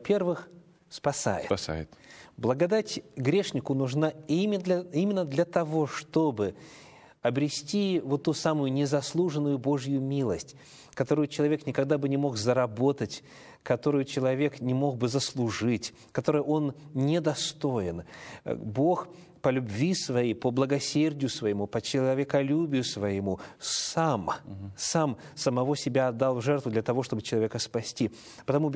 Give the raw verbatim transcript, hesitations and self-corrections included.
во-первых, спасает. Спасает. Благодать грешнику нужна именно для, именно для того, чтобы обрести вот ту самую незаслуженную Божью милость, которую человек никогда бы не мог заработать, которую человек не мог бы заслужить, которой он недостоин. Бог по любви своей, по благосердию своему, по человеколюбию своему сам, угу. сам самого себя отдал в жертву для того, чтобы человека спасти. Потому